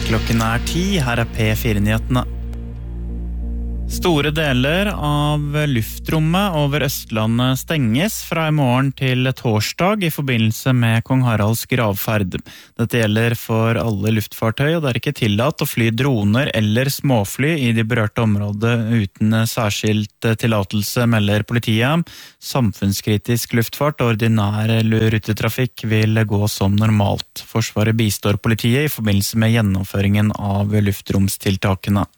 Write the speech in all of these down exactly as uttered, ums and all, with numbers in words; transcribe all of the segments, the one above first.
Klokken er ti, her er P fire-nyhetene. Store deler av luftrommet over Østlandet stenges fra i morgen til torsdag i forbindelse med Kong Haralds gravferd. Dette gjelder for alle luftfartøy, og det er ikke tillatt å fly droner eller småfly i de berørte området uten særskilt tillatelse, melder politiet. Samfunnskritisk luftfart og ordinær rutetrafikk vil gå som normalt. Forsvaret bistår politiet i forbindelse med gjennomføringen av luftromstiltakene.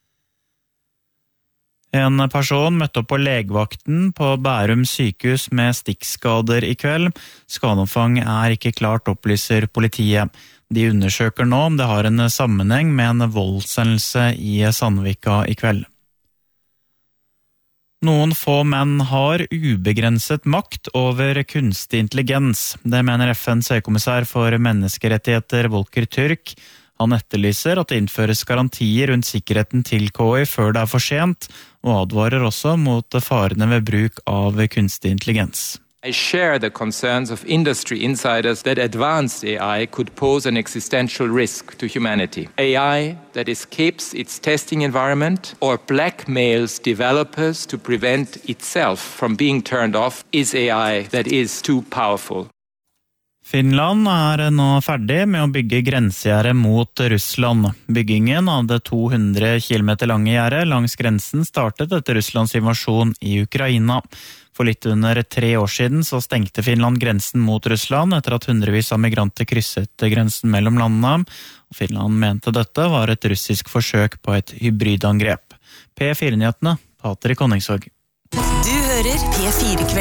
En person møtte opp på legevakten på Bærum sykehus med stikkskader i kveld. Skadeomfang er ikke klart, opplyser politiet. De undersøker nå om det har en sammenheng med en voldshendelse i Sandvika i kveld. Noen få menn har ubegrenset makt over kunstig intelligens. Det mener F N's høykommissær for menneskerettigheter Volker Türk. Han etterlyser at det innføres garantier rundt sikkerheten til K I før det er for sent, og advarer også mot farene ved bruk av kunstig intelligens. I share the concerns of industry insiders that advanced A I could pose an existential risk to humanity. A I that escapes its testing environment or blackmails developers to prevent itself from being turned off is A I that is too powerful. Finland er nå ferdig med å bygge grensegjerde mot Russland. Byggingen av det to hundre kilometer lange gjerdet langs grensen startet etter Russlands invasjon i Ukraina. For litt under tre år siden så stengte Finland grensen mot Russland etter at hundrevis av migranter krysset grensen mellom landene. Finland mente dette var et russisk forsøk på et hybridangrep. P fire-nyhetene, Patrik Honningsvåg. Du hører P fire kveld.